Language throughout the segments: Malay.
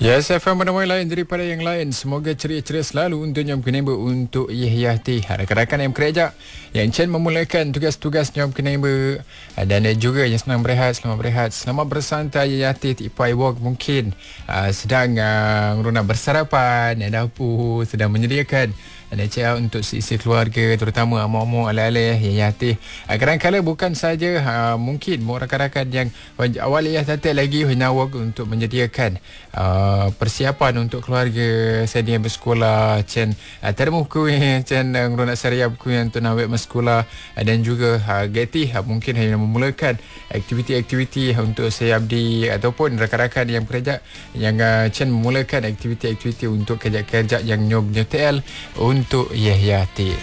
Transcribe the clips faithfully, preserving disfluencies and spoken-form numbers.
Ya, saya faham mana lain daripada yang lain. Semoga ceria-ceria selalu untuk Nyom Kenemba untuk Yahyati. Rakan-rakan yang bekerja yang Chen memulakan tugas-tugas Nyom Kenemba, dan juga yang senang berehat, selamat berehat, selamat bersantai Yahyati. Tipai walk mungkin uh, sedang uh, nak bersarapan, dapur sedang menyediakan dan cakap untuk isi keluarga, terutama mak-mak ala-ala Yahyati. Uh, kadang-kadang bukan saja uh, mungkin rakan-rakan yang awal Yahyati lagi nawak untuk menyediakan uh, persiapan untuk keluarga sedia bersekolah, Chen uh, termuku Chen uh, nak seriap ku yang untuk nak bersekolah, uh, dan juga uh, Getty uh, mungkin hanya memulakan aktiviti-aktiviti untuk saya abdi ataupun rakan-rakan yang bekerja yang uh, Chen memulakan aktiviti-aktiviti untuk kerja-kerja yang nyob nyotel untuk Yahyati.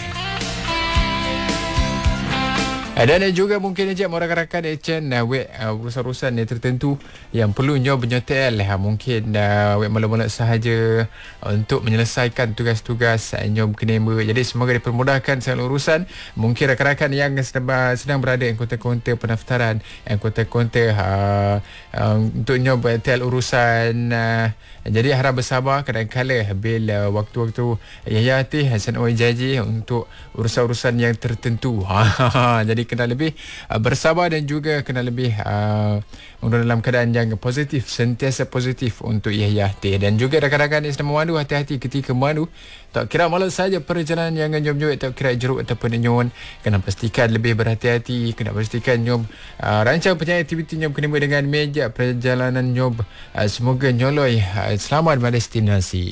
Dan juga mungkin aja rakan-rakan Chen uh, wek uh, urusan-urusan yang tertentu yang perlu nyob nyotel, uh, mungkin uh, wek mula-mula sahaja uh, untuk menyelesaikan tugas-tugas uh, nyob Kenemba. Jadi semoga dipermudahkan segala urusan. Mungkin rakan-rakan yang sedang, sedang berada di konten-konten pendaftaran, yang konten-konten uh, uh, untuk nyob nyotel urusan, uh, jadi harap bersabar. Kadang-kadang bila uh, waktu-waktu Yahyati Hasan Oi janji untuk urusan-urusan yang tertentu. Jadi kena lebih uh, bersabar dan juga kena lebih uh, dalam keadaan yang positif, sentiasa positif untuk Yahyati. Dan juga rakan-rakan yang sedang memandu, hati-hati ketika memandu. Tak kira malas saja perjalanan yang nyom-nyom, tak kira jeruk ataupun nyon, kena pastikan lebih berhati-hati, kena pastikan nyom uh, rancang punya aktiviti nyom kena dengan meja perjalanan nyom. Uh, semoga nyoloi uh, selamat berdestinasi.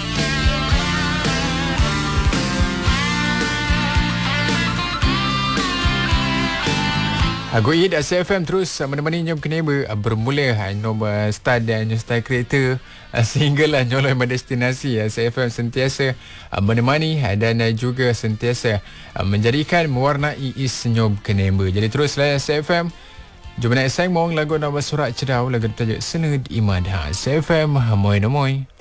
Aku Id S F M terus menemani Nyom Kenemba bermula Nyom start dan Nyom start kereta sehinggalah nyoloi destinasi. S F M sentiasa menemani dan juga sentiasa menjadikan mewarnai is Nyom Kenemba. Jadi teruslah S F M. Jom nak sang mong lagu nama surat cedau lagu tajuk Sened Imad. S F M moy no moy.